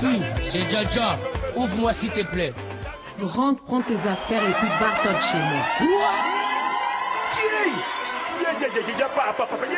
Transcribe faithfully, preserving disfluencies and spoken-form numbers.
qui? C'est Dja. Ouvre-moi s'il te plaît. Rentre, prends tes affaires et puis barre-toi de chez moi. Quoi? Qui? Ya, ya, ya, ya, papa, papa,